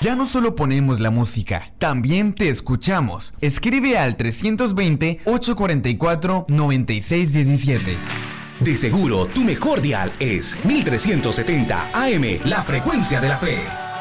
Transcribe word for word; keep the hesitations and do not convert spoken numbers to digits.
Ya no solo ponemos la música, también te escuchamos. Escribe al trescientos veinte, ochocientos cuarenta y cuatro, noventa y seis diecisiete. De seguro, tu mejor dial es mil trescientos setenta A M, la frecuencia de la fe.